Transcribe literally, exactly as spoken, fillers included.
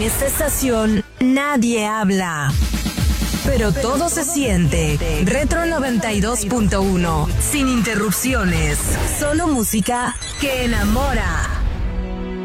esta estación nadie habla, pero todo se siente. Retro noventa y dos punto uno, sin interrupciones, solo música que enamora.